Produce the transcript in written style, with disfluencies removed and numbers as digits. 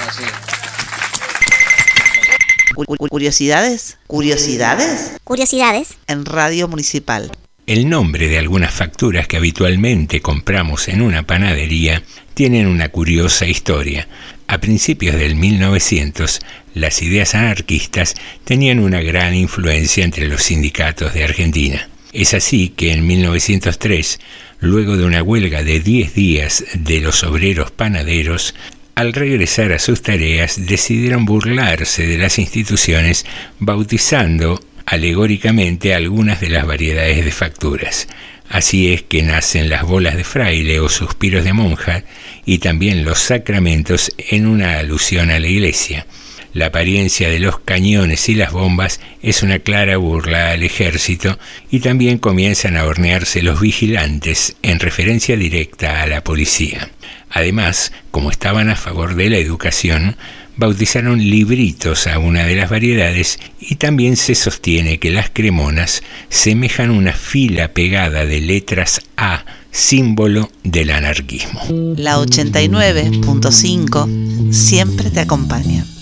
así. ¿Curiosidades? ¿Curiosidades? Curiosidades En Radio Municipal. El nombre de algunas facturas que habitualmente compramos en una panadería tienen una curiosa historia. A principios del 1900, las ideas anarquistas tenían una gran influencia entre los sindicatos de Argentina. Es así que en 1903, luego de una huelga de 10 días de los obreros panaderos, al regresar a sus tareas decidieron burlarse de las instituciones bautizando alegóricamente algunas de las variedades de facturas. Así es que nacen las bolas de fraile o suspiros de monja y también los sacramentos en una alusión a la iglesia. La apariencia de los cañones y las bombas es una clara burla al ejército y también comienzan a hornearse los vigilantes en referencia directa a la policía. Además, como estaban a favor de la educación, bautizaron libritos a una de las variedades y también se sostiene que las cremonas semejan una fila pegada de letras A, símbolo del anarquismo. La 89.5 siempre te acompaña.